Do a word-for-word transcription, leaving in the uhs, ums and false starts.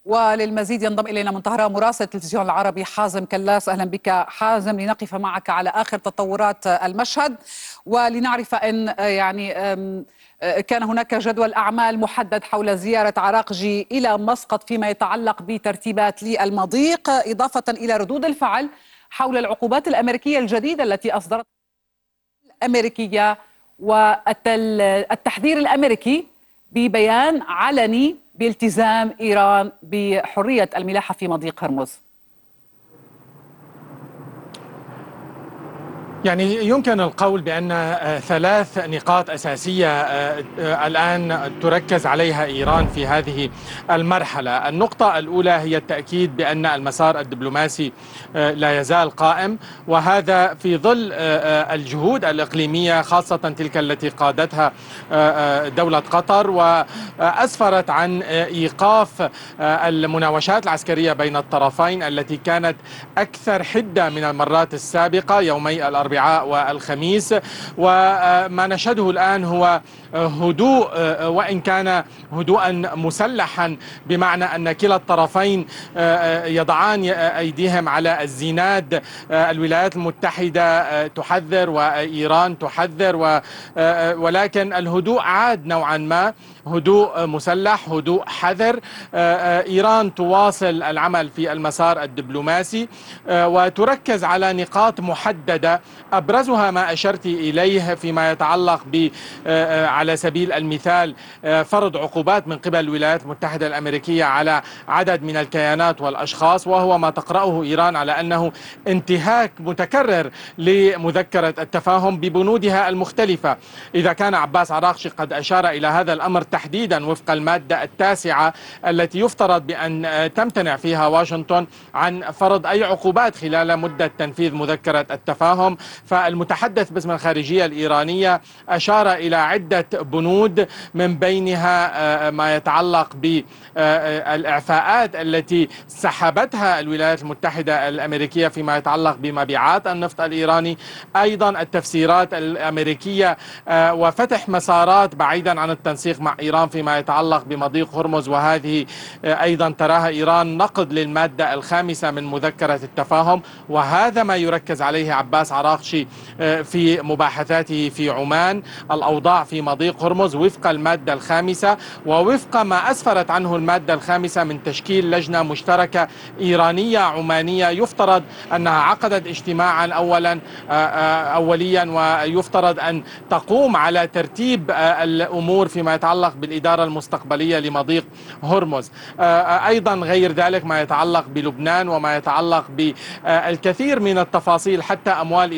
وللمزيد ينضم إلينا من طهران مراسل التلفزيون العربي حازم كلاس. أهلا بك حازم، لنقف معك على آخر تطورات المشهد ولنعرف أن يعني كان هناك جدول أعمال محدد حول زيارة عراقجي إلى مسقط فيما يتعلق بترتيبات للمضيق، إضافة إلى ردود الفعل حول العقوبات الأمريكية الجديدة التي أصدرتها الأمريكية والتحذير الأمريكي ببيان علني بالتزام إيران بحرية الملاحة في مضيق هرمز. يعني يمكن القول بأن ثلاث نقاط أساسية الآن تركز عليها إيران في هذه المرحلة. النقطة الأولى هي التأكيد بأن المسار الدبلوماسي لا يزال قائم، وهذا في ظل الجهود الإقليمية خاصة تلك التي قادتها دولة قطر وأسفرت عن إيقاف المناوشات العسكرية بين الطرفين التي كانت أكثر حدة من المرات السابقة يومي الأربعاء والخميس. وما نشهده الآن هو هدوء، وإن كان هدوءا مسلحا، بمعنى أن كلا الطرفين يضعان أيديهم على الزناد. الولايات المتحدة تحذر وإيران تحذر، ولكن الهدوء عاد نوعا ما، هدوء مسلح، هدوء حذر. إيران تواصل العمل في المسار الدبلوماسي وتركز على نقاط محددة، أبرزها ما أشرت إليه فيما يتعلق ب على سبيل المثال فرض عقوبات من قبل الولايات المتحدة الأمريكية على عدد من الكيانات والأشخاص، وهو ما تقرأه إيران على أنه انتهاك متكرر لمذكرة التفاهم ببنودها المختلفة. إذا كان عباس عراقجي قد أشار إلى هذا الأمر تحديدا وفق المادة التاسعة التي يفترض بأن تمتنع فيها واشنطن عن فرض أي عقوبات خلال مدة تنفيذ مذكرة التفاهم، فالمتحدث باسم الخارجية الإيرانية أشار إلى عدة بنود، من بينها ما يتعلق بالإعفاءات التي سحبتها الولايات المتحدة الأمريكية فيما يتعلق بمبيعات النفط الإيراني، أيضا التفسيرات الأمريكية وفتح مسارات بعيدا عن التنسيق مع إيران فيما يتعلق بمضيق هرمز، وهذه أيضا تراها إيران نقض للمادة الخامسة من مذكرة التفاهم. وهذا ما يركز عليه عباس عراقجي في مباحثاته في عمان، الأوضاع في مضيق هرمز وفق المادة الخامسة، ووفق ما أسفرت عنه المادة الخامسة من تشكيل لجنة مشتركة إيرانية عمانية يفترض أنها عقدت اجتماعا أولا أوليا، ويفترض أن تقوم على ترتيب الأمور فيما يتعلق بالإدارة المستقبلية لمضيق هرمز. أيضا غير ذلك ما يتعلق بلبنان وما يتعلق بالكثير من التفاصيل، حتى أموال